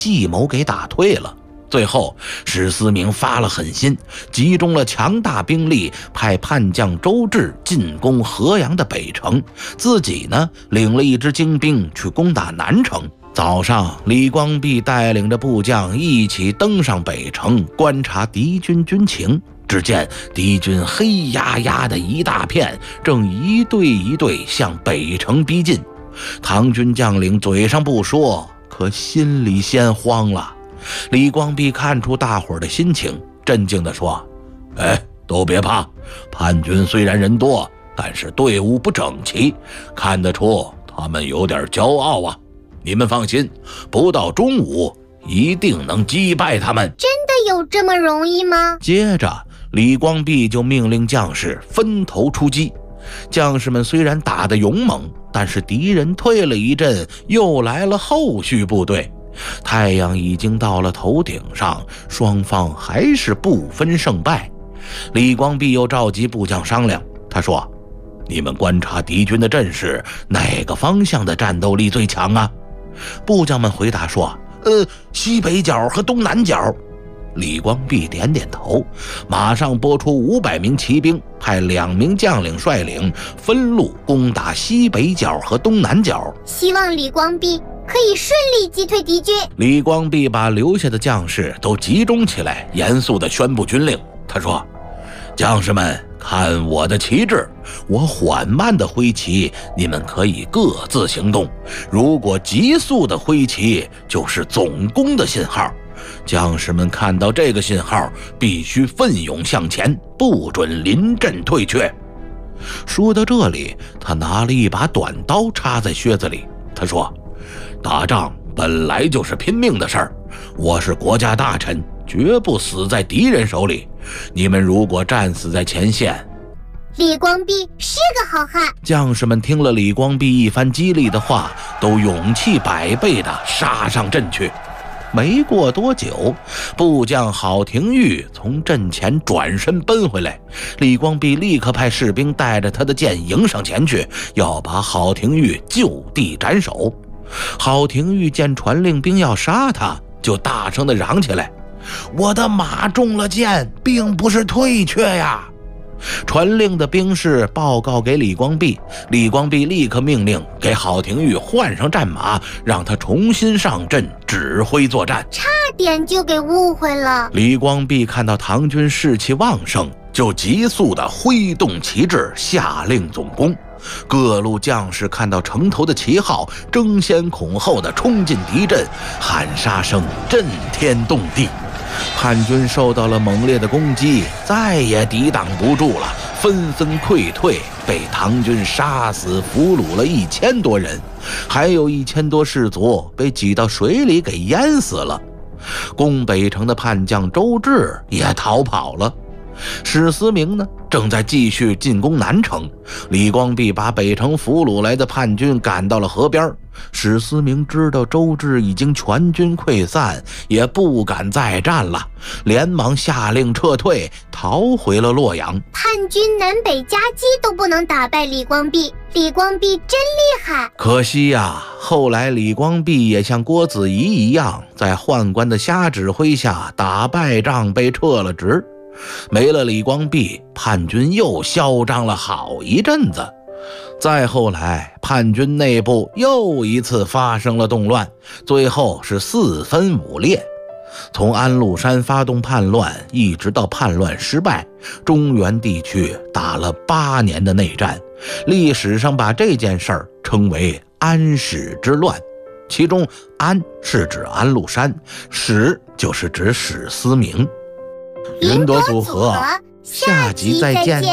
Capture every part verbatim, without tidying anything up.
计谋给打退了。最后史思明发了狠心，集中了强大兵力，派叛将周至进攻河阳的北城，自己呢领了一支精兵去攻打南城。早上，李光弼带领着部将一起登上北城，观察敌军军情。只见敌军黑压压的一大片，正一队一队向北城逼近。唐军将领嘴上不说，可心里先慌了。李光弼看出大伙儿的心情，镇静地说：哎，都别怕，叛军虽然人多，但是队伍不整齐，看得出他们有点骄傲啊。你们放心，不到中午一定能击败他们。 真的有这么容易吗？ 接着李光弼就命令将士分头出击。将士们虽然打得勇猛，但是敌人退了一阵，又来了后续部队。太阳已经到了头顶上，双方还是不分胜败。李光弼又召集部将商量，他说：你们观察敌军的阵势，哪个方向的战斗力最强啊？部将们回答说：呃，西北角和东南角。李光弼点点头，马上拨出五百名骑兵，派两名将领率领，分路攻打西北角和东南角。 希望李光弼可以顺利击退敌军。 李光弼把留下的将士都集中起来，严肃地宣布军令。他说：将士们，看我的旗帜，我缓慢地挥旗，你们可以各自行动。如果急速地挥旗，就是总攻的信号。将士们看到这个信号，必须奋勇向前，不准临阵退却。说到这里，他拿了一把短刀插在靴子里。他说：打仗本来就是拼命的事儿，我是国家大臣，绝不死在敌人手里。你们如果战死在前线…… 李光弼是个好汉。 将士们听了李光弼一番激励的话，都勇气百倍地杀上阵去。没过多久，部将郝廷玉从阵前转身奔回来，李光弼立刻派士兵带着他的剑迎上前去，要把郝廷玉就地斩首。郝廷玉见传令兵要杀他，就大声地嚷起来：我的马中了箭，并不是退却呀！传令的兵士报告给李光弼，李光弼立刻命令给郝廷玉换上战马，让他重新上阵指挥作战。 差点就给误会了。 李光弼看到唐军士气旺盛，就急速地挥动旗帜，下令总攻。各路将士看到城头的旗号，争先恐后地冲进敌阵，喊杀声震天动地。叛军受到了猛烈的攻击，再也抵挡不住了，纷纷溃退，被唐军杀死俘虏了一千多人，还有一千多士卒被挤到水里给淹死了。攻北城的叛将周至也逃跑了。史思明呢，正在继续进攻南城。李光弼把北城俘虏来的叛军赶到了河边。史思明知道周至已经全军溃散，也不敢再战了，连忙下令撤退，逃回了洛阳。 叛军南北夹击都不能打败李光弼，李光弼真厉害。 可惜呀、啊，后来李光弼也像郭子仪一样，在宦官的瞎指挥下打败仗，被撤了职。没了李光弼，叛军又嚣张了好一阵子。再后来，叛军内部又一次发生了动乱，最后是四分五裂。从安禄山发动叛乱，一直到叛乱失败，中原地区打了八年的内战。历史上把这件事儿称为安史之乱，其中安是指安禄山，史就是指史思明。云朵组合，下集再见。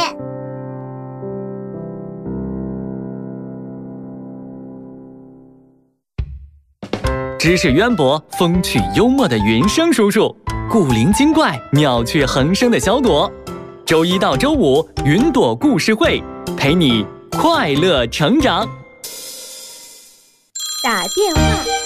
知识渊博、风趣幽默的云生叔叔，古灵精怪、妙趣横生的小朵。周一到周五，云朵故事会陪你快乐成长。 打电话